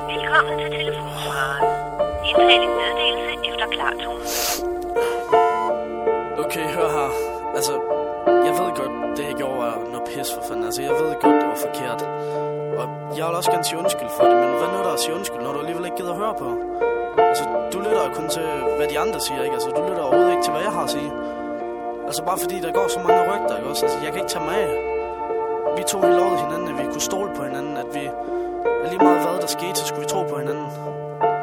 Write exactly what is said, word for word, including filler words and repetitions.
Velkommen til telefonsvareren. Indtal en meddelelse efter klartonen. Okay, hør her. Altså, jeg ved godt, det jeg gjorde var noget pis for fanden. Altså, jeg ved godt, det var forkert. Og jeg vil også gerne sige undskyld for det, men hvad nu der at sige undskyld, når du alligevel ikke gider at høre på? Altså, du lytter jo kun til, hvad de andre siger, ikke? Altså, du lytter overhovedet ikke til, hvad jeg har at sige. Altså, bare fordi der går så mange rygter, ikke også? Altså, jeg kan ikke tage mig af. Vi to, vi lovede hinanden, at vi kunne stole på hinanden, at vi... Lige meget hvad der skete, så skulle vi tro på hinanden.